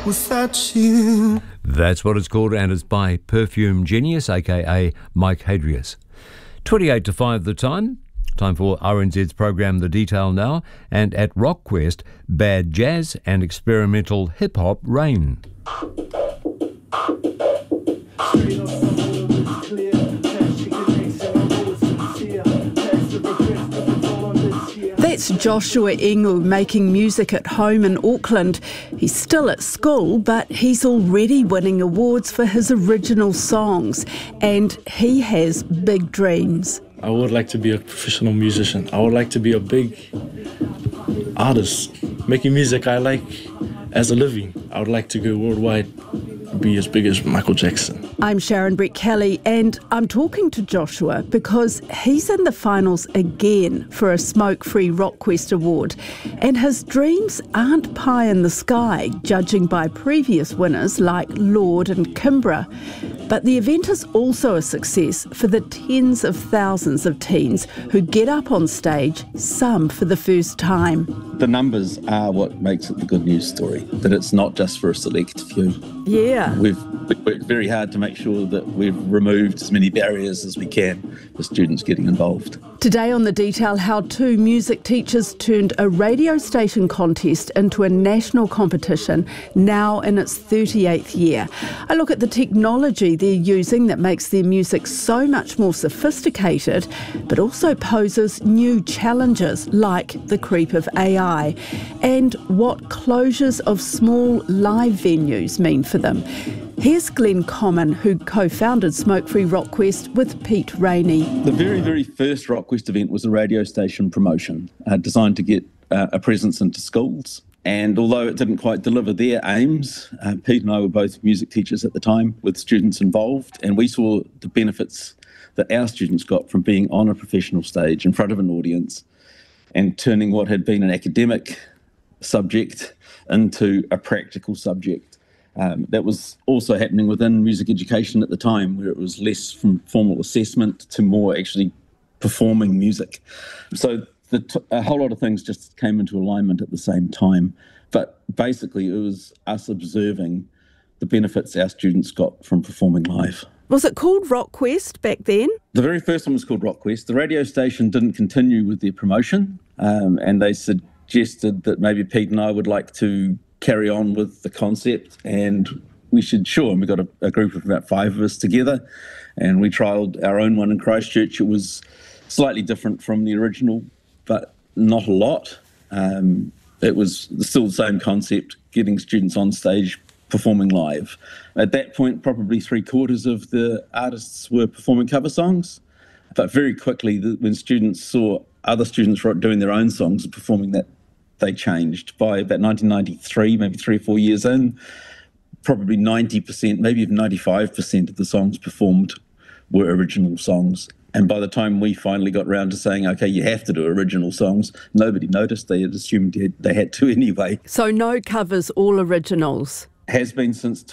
without you. That's what it's called, and it's by Perfume Genius, aka Mike Hadrius. 28 to 5 the time. Time for RNZ's program The Detail now, and at RockQuest, bad jazz and experimental hip-hop reign. That's Joshua Ingu making music at home in Auckland. He's still at school, but he's already winning awards for his original songs, and he has big dreams. I would like to be a professional musician. I would like to be a big artist, making music I like as a living. I would like to go worldwide, be as big as Michael Jackson. I'm Sharon Brett Kelly, and I'm talking to Joshua because he's in the finals again for a Smoke-Free RockQuest Award, and his dreams aren't pie in the sky, judging by previous winners like Lorde and Kimbra. But the event is also a success for the tens of thousands of teens who get up on stage, some for the first time. The numbers are what makes it the good news story, that it's not just for a select few. Yeah. We've worked very hard to make sure that we've removed as many barriers as we can for students getting involved. Today on The Detail, how two music teachers turned a radio station contest into a national competition, now in its 38th year. I look at the technology they're using that makes their music so much more sophisticated, but also poses new challenges like the creep of AI, and what closures of small live venues mean for them. Here's Glenn Common, who co-founded Smoke-Free RockQuest with Pete Rainey. The very, very first RockQuest event was a radio station promotion designed to get a presence into schools. And although it didn't quite deliver their aims, Pete and I were both music teachers at the time with students involved, and we saw the benefits that our students got from being on a professional stage in front of an audience and turning what had been an academic subject into a practical subject. That was also happening within music education at the time, where it was less from formal assessment to more actually performing music. So a whole lot of things just came into alignment at the same time. But basically, it was us observing the benefits our students got from performing live. Was it called RockQuest back then? The very first one was called RockQuest. The radio station didn't continue with their promotion, and they suggested that maybe Pete and I would like to carry on with the concept, and we got a group of about 5 of us together, and we trialled our own one in Christchurch. It was slightly different from the original, but not a lot. It was still the same concept, getting students on stage performing live. At that point, probably 3/4 of the artists were performing cover songs, but very quickly, when students saw other students doing their own songs and performing that, they changed. By about 1993, maybe 3 or 4 years in, probably 90%, maybe even 95% of the songs performed were original songs. And by the time we finally got around to saying, okay, you have to do original songs, nobody noticed. They had assumed they had to anyway. So no covers, all originals? Has been since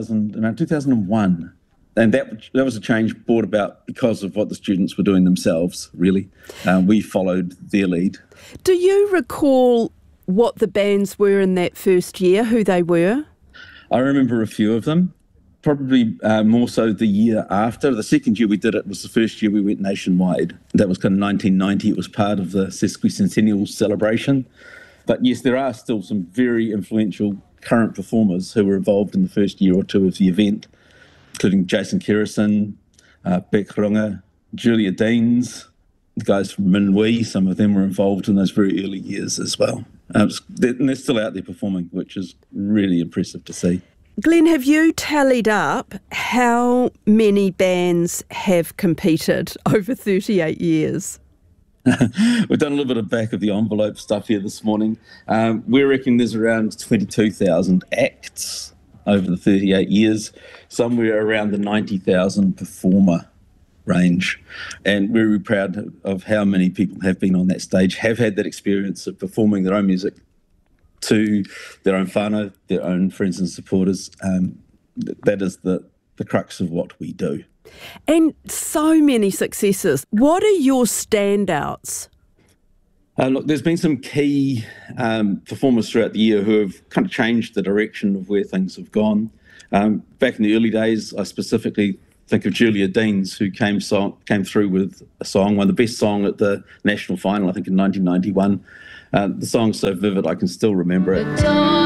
2001. And that was a change brought about because of what the students were doing themselves, really. We followed their lead. Do you recall what the bands were in that first year, who they were? I remember a few of them, probably more so the year after. The second year we did it was the first year we went nationwide. That was kind of 1990. It was part of the sesquicentennial celebration. But yes, there are still some very influential current performers who were involved in the first year or two of the event, including Jason Kerrison, Beck Runga, Julia Deans, the guys from Minwi. Some of them were involved in those very early years as well. And they're still out there performing, which is really impressive to see. Glenn, have you tallied up how many bands have competed over 38 years? We've done a little bit of back of the envelope stuff here this morning. We reckon there's around 22,000 acts over the 38 years, somewhere around the 90,000 performer range. And we're really proud of how many people have been on that stage, have had that experience of performing their own music to their own whānau, their own friends and supporters. That is the crux of what we do. And so many successes. What are your standouts? Look, there's been some key performers throughout the year who have kind of changed the direction of where things have gone. Back in the early days, I specifically think of Julia Deans, who came through with a song, one of the best songs at the national final, I think in 1991. The song's so vivid, I can still remember it.